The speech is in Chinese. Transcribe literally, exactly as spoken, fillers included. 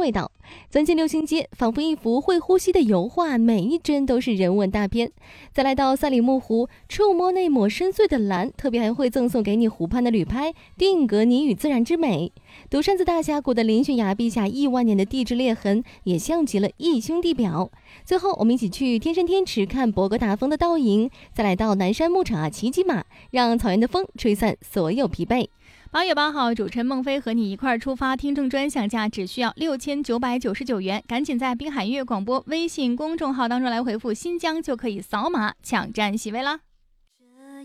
味道。钻进六星街，仿佛一幅会呼吸的油画，每一帧都是人文大片。再来到赛里木湖，触摸那抹深邃的蓝，特别还会赠送给你湖畔的旅拍，定格你与自然之美。独山子大峡谷的嶙峋崖壁下亿万年的地质裂痕，也像极了义兄弟表。最后，我们一起去天山天池看博格达峰的倒影，再来到南山牧场啊骑骑马，让草原的风吹散所有疲惫。 八月八号，主持人孟非和你一块儿出发，听众专享价只需要六千九百九十九元，赶紧在滨海音乐广播微信公众号当中来回复新疆，就可以扫码抢占席位啦。